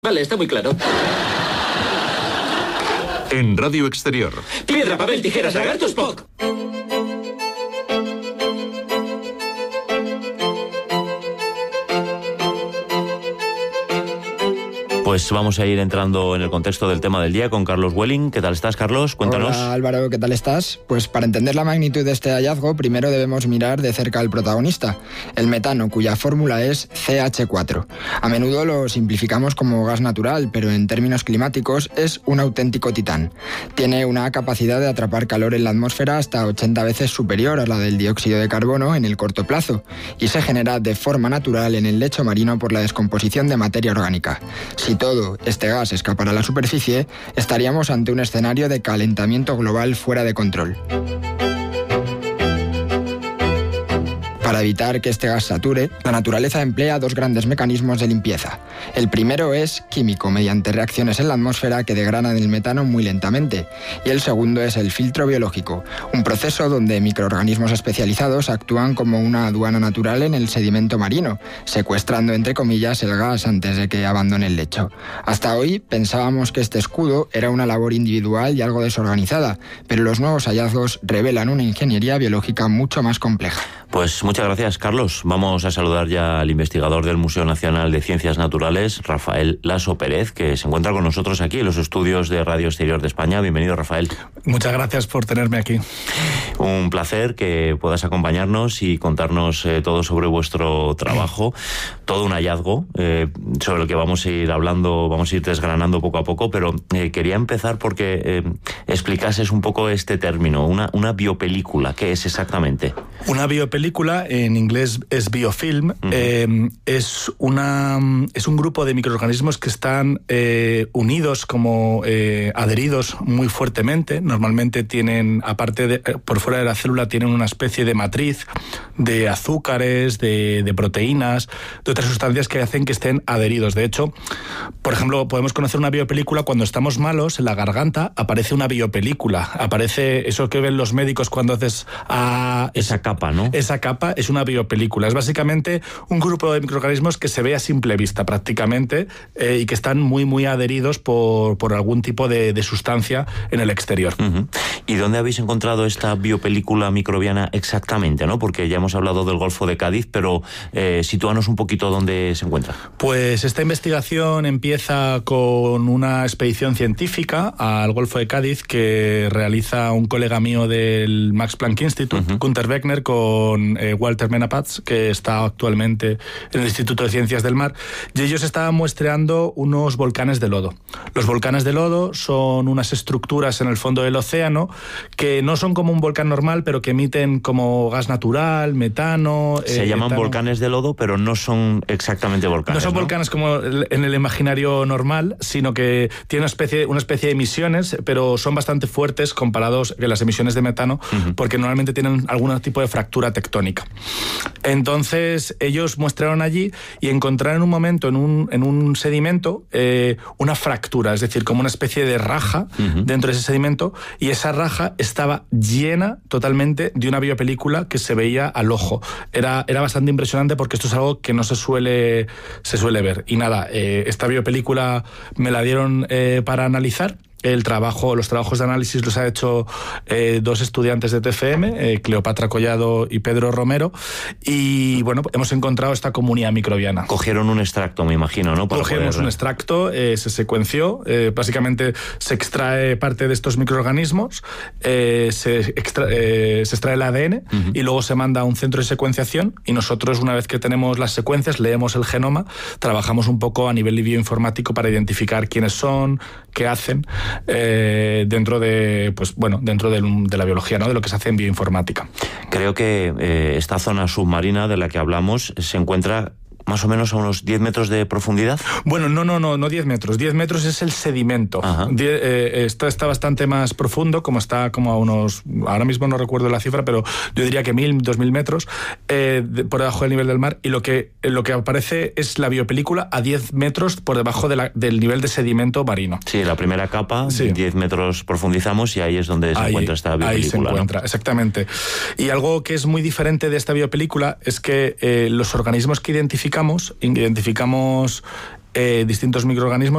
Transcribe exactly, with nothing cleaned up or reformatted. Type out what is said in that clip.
Vale, está muy claro. En Radio Exterior. Piedra, papel, tijeras, lagarto, Spock. Pues vamos a ir entrando en el contexto del tema del día con Carlos Welling. ¿Qué tal estás, Carlos? Cuéntanos. Hola, Álvaro, ¿qué tal estás? Pues para entender la magnitud de este hallazgo, primero debemos mirar de cerca al protagonista, el metano, cuya fórmula es C H cuatro. A menudo lo simplificamos como gas natural, pero en términos climáticos es un auténtico titán. Tiene una capacidad de atrapar calor en la atmósfera hasta ochenta veces superior a la del dióxido de carbono en el corto plazo, y se genera de forma natural en el lecho marino por la descomposición de materia orgánica. Si todo este gas escapara a la superficie, estaríamos ante un escenario de calentamiento global fuera de control. Para evitar que este gas sature, la naturaleza emplea dos grandes mecanismos de limpieza. El primero es químico, mediante reacciones en la atmósfera que degradan el metano muy lentamente. Y el segundo es el filtro biológico, un proceso donde microorganismos especializados actúan como una aduana natural en el sedimento marino, secuestrando entre comillas el gas antes de que abandone el lecho. Hasta hoy pensábamos que este escudo era una labor individual y algo desorganizada, pero los nuevos hallazgos revelan una ingeniería biológica mucho más compleja. Pues muchas gracias, Carlos. Vamos a saludar ya al investigador del Museo Nacional de Ciencias Naturales, Rafael Laso Pérez, que se encuentra con nosotros aquí en los estudios de Radio Exterior de España. Bienvenido, Rafael. Muchas gracias por tenerme aquí. Un placer que puedas acompañarnos y contarnos eh, todo sobre vuestro trabajo, todo un hallazgo eh, sobre el que vamos a ir hablando, vamos a ir desgranando poco a poco, pero eh, quería empezar porque eh, explicases un poco este término, una, una biopelícula. ¿Qué es exactamente? Una biopelícula película, en inglés es biofilm, uh-huh. eh, es, una, es un grupo de microorganismos que están eh, unidos, como eh, adheridos muy fuertemente. Normalmente tienen, aparte de, por fuera de la célula, tienen una especie de matriz de azúcares, de, de proteínas, de otras sustancias que hacen que estén adheridos. De hecho, por ejemplo, podemos conocer una biopelícula cuando estamos malos, en la garganta aparece una biopelícula, aparece eso que ven los médicos cuando haces a... Esa capa, ¿no? Esa capa es una biopelícula. Es básicamente un grupo de microorganismos que se ve a simple vista prácticamente eh, y que están muy, muy adheridos por, por algún tipo de, de sustancia en el exterior. Uh-huh. ¿Y dónde habéis encontrado esta biopelícula microbiana exactamente, ¿no? Porque ya hemos hablado del Golfo de Cádiz, pero eh, sitúanos un poquito dónde se encuentra. Pues esta investigación empieza con una expedición científica al Golfo de Cádiz que realiza un colega mío del Max Planck Institute, uh-huh. Gunther Wegener, con eh, Walter Menapatz, que está actualmente en el Instituto de Ciencias del Mar, y ellos estaban muestreando unos volcanes de lodo. Los volcanes de lodo son unas estructuras en el fondo del océano que no son como un volcán normal, pero que emiten como gas natural, metano... Se eh, llaman etano. Volcanes de lodo, pero no son exactamente volcanes, No son ¿no? volcanes como en el imaginario normal, sino que tienen una especie, una especie de emisiones, pero son bastante fuertes comparados con las emisiones de metano, uh-huh. porque normalmente tienen algún tipo de fractura tectónica. Entonces ellos muestraron allí y encontraron un momento en un, en un sedimento eh, una fractura, es decir, como una especie de raja uh-huh. dentro de ese sedimento, y esa raja estaba llena totalmente de una biopelícula que se veía al ojo. Era, era bastante impresionante porque esto es algo que no se suele, se suele ver. Y nada, eh, esta biopelícula me la dieron eh, para analizar. El trabajo, los trabajos de análisis los ha hecho eh, dos estudiantes de T F M, eh, Cleopatra Collado y Pedro Romero, y bueno, hemos encontrado esta comunidad microbiana. Cogieron un extracto, me imagino, ¿no? Para Cogimos poder... un extracto, eh, se secuenció, eh, básicamente se extrae parte de estos microorganismos, eh, se, extra, eh, se extrae el A D N uh-huh. y luego se manda a un centro de secuenciación, y nosotros, una vez que tenemos las secuencias, leemos el genoma, trabajamos un poco a nivel bioinformático para identificar quiénes son, qué hacen, Eh, dentro de pues bueno dentro de, de la biología, ¿no? De lo que se hace en bioinformática. Creo que eh, esta zona submarina de la que hablamos se encuentra más o menos a unos diez metros de profundidad. Bueno, no, no, no, no diez metros. diez metros es el sedimento. Die, eh, esto está bastante más profundo, como está como a unos, ahora mismo no recuerdo la cifra, pero yo diría que mil, dos mil metros eh, de, por debajo del nivel del mar, y lo que, lo que aparece es la biopelícula a diez metros por debajo de la, del nivel de sedimento marino. Sí, la primera capa, sí. diez metros profundizamos y ahí es donde se ahí, encuentra esta biopelícula. Ahí se encuentra, ¿no? Exactamente. Y algo que es muy diferente de esta biopelícula es que eh, los organismos que identificamos, identificamos eh, distintos microorganismos